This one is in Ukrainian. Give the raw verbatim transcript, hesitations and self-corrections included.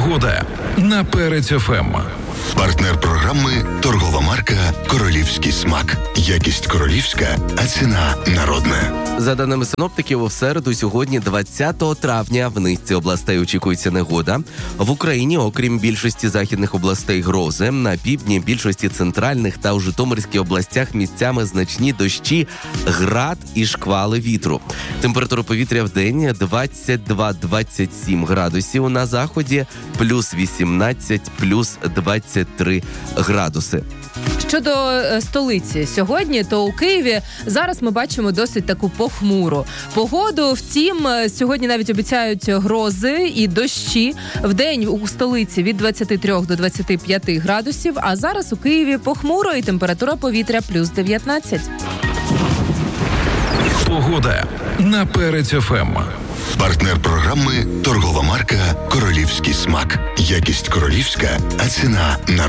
Погода на Перець еф ем. Партнер програми торгова марка «Королівський смак». Якість королівська, а ціна народна. За даними синоптиків, у середу сьогодні, двадцятого травня, в низці областей очікується негода. В Україні, окрім більшості західних областей, грози. На півдні, більшості центральних та у Житомирській областях місцями значні дощі, град і шквали вітру. Температура повітря в день двадцять два - двадцять сім градусів, на заході плюс вісімнадцять, плюс двадцять три градуси. Щодо е, столиці сьогодні, то у Києві зараз ми бачимо досить таку похмуру погоду. Втім, сьогодні навіть обіцяють грози і дощі. Вдень у столиці від двадцяти трьох до двадцяти п'яти градусів, а зараз у Києві похмуро і температура повітря плюс дев'ятнадцять. Погода на Перець еф ем. Партнер програми торгова марка «Королівський смак». Якість королівська, а ціна народна.